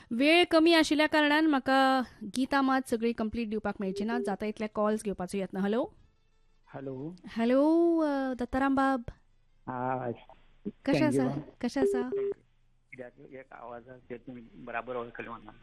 वेळ कमी आशिल्ल्या कारणान म्हाका गितां मात सगळी कंप्लीट दिवपाक मेळची ना. जाता इतले कॉल्स घेवपाचो यत्न. हॅलो. हॅलो. हॅलो. दत्ताराम बाब. हा. कशें थँक्यू आसा? मॅम. कशें आसा? कित्याक एक आवाजाक ते तुमी बराबर वळखले म्हाका.